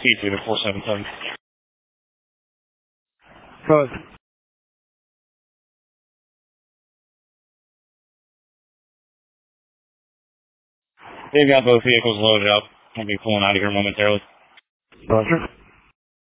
speed to the 477. Go ahead. They've got both vehicles loaded up. I'll be pulling out of here momentarily. Roger.